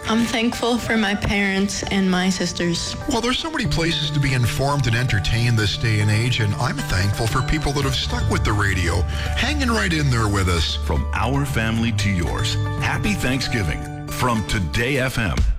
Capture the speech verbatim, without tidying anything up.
I'm thankful for my parents and my sisters. Well, there's so many places to be informed and entertained this day and age, and I'm thankful for people that have stuck with the radio, hanging right in there with us. From our family to yours, happy Thanksgiving from Today F M.